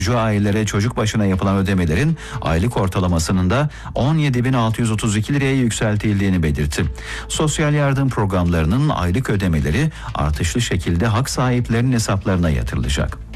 Ailelere çocuk başına yapılan ödemelerin aylık ortalamasının da 17.632 liraya yükseltildiğini belirtti. Sosyal yardım programlarının aylık ödemeleri artışlı şekilde hak sahiplerinin hesaplarına yatırılacak.